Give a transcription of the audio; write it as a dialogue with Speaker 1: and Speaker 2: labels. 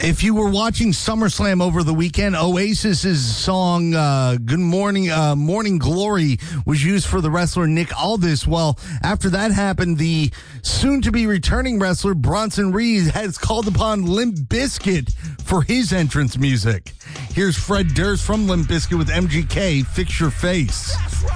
Speaker 1: If you were watching SummerSlam over the weekend, Oasis's song Good Morning Morning Glory was used for the wrestler Nick Aldis. Well, after that happened, the soon-to-be returning wrestler Bronson Reed has called upon Limp Bizkit for his entrance music. Here's Fred Durst from Limp Bizkit with MGK, Fix Your Face.